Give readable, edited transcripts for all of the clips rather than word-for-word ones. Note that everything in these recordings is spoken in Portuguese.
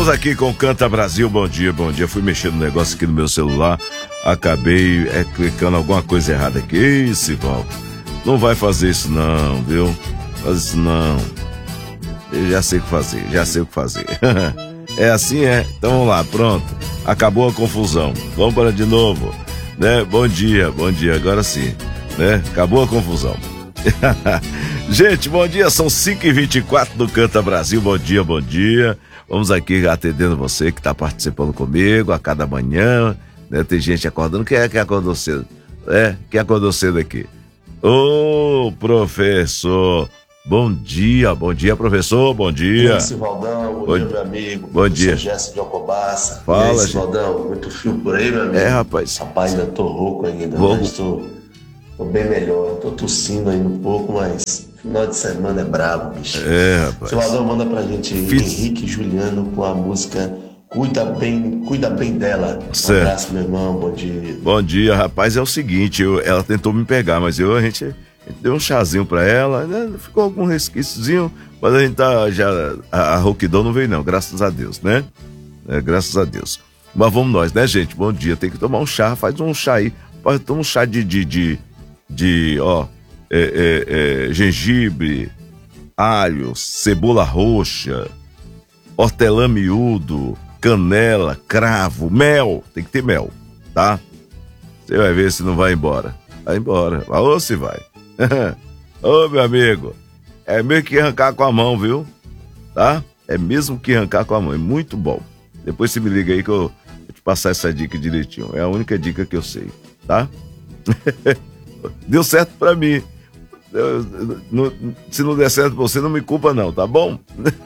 Vamos aqui com o Canta Brasil, bom dia, bom dia. Fui mexer no negócio aqui no meu celular, acabei clicando alguma coisa errada aqui. Ih, Sivaldo, não vai fazer isso não, viu? Faz isso não. Eu já sei o que fazer. É assim, é? Então vamos lá, pronto. Acabou a confusão. Vamos para de novo, né? Bom dia, agora sim, né? Acabou a confusão. Gente, bom dia, são 5h24 do Canta Brasil, bom dia. Vamos aqui atendendo você que está participando comigo a cada manhã, né? Tem gente acordando, quem é que acordou cedo? Quem acordou cedo aqui? Ô, professor, bom dia, professor, bom dia. Bom dia, Sivaldão, bom dia, meu amigo. Bom dia. Eu sou Gerson de Alcobaça. Fala, e aí, Sivaldão, muito frio por aí, meu amigo? Rapaz. Rapaz, ainda tô rouco ainda, mas tô bem melhor. Tô tossindo ainda um pouco, mas final de semana é brabo, bicho. Rapaz. Sivaldão, manda pra gente Henrique Juliano com a música Cuida bem dela. Certo. Um abraço, meu irmão, bom dia. Bom dia, rapaz, é o seguinte, ela tentou me pegar, mas a gente deu um chazinho pra ela, né? Ficou algum resquíciozinho, mas a gente tá já, a rouquidão não veio não, graças a Deus, né? Graças a Deus. Mas vamos nós, né, gente? Bom dia, tem que tomar um chá, faz um chá aí, toma um chá de gengibre, alho, cebola roxa, hortelã miúdo, canela, cravo, mel, tem que ter mel, tá? Você vai ver se não vai embora. Vai embora, ou se vai. Ô, meu amigo, é mesmo que arrancar com a mão, viu? Tá? É mesmo que arrancar com a mão, é muito bom. Depois você me liga aí que eu vou te passar essa dica direitinho. É a única dica que eu sei, tá? Deu certo pra mim. Se não der certo pra você, não me culpa não, tá bom?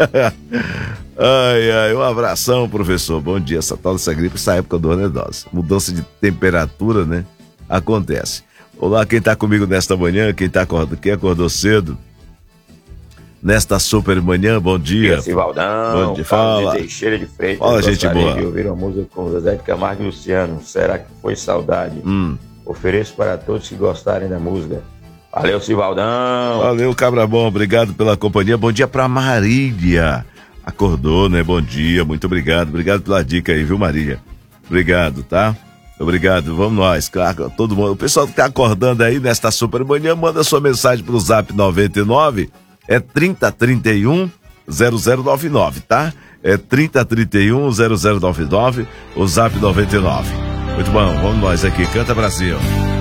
Um abração, professor. Bom dia. Essa tal dessa gripe, essa época do ano é dose. Mudança de temperatura, né? Acontece. Olá, quem tá comigo nesta manhã, quem acordou cedo nesta super manhã, bom dia. Sivaldão, bom dia, fala. Teixeira de Freitas. Fala, gente boa. De ouvir uma música com José de Camargo e Luciano, Será que Foi Saudade? Ofereço para todos que gostarem da música. Valeu, Sivaldão. Valeu, cabra bom, obrigado pela companhia. Bom dia pra Marília. Acordou, né? Bom dia, muito obrigado pela dica aí, viu, Marília? Obrigado, tá? Obrigado, vamos nós, claro, todo mundo. O pessoal que tá acordando aí nesta super manhã, manda sua mensagem pro Zap 99, 3031 0099, tá? 3031 0099, o Zap 99. Muito bom, vamos nós aqui, Canta Brasil.